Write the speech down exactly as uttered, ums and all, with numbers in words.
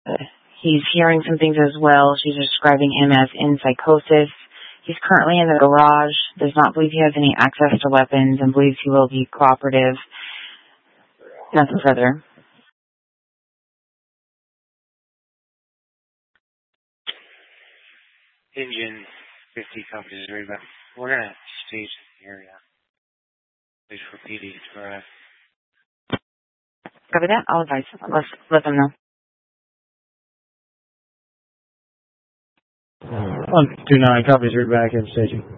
He's hearing some things as well. She's describing him as in psychosis. He's currently in the garage, does not believe he has any access to weapons, and believes he will be cooperative. Nothing further. Engine fifty copies right back. We're going to stage the area. Please for P D to arrive. Copy that. I'll advise. Let's let them know. one two nine copies right back in staging.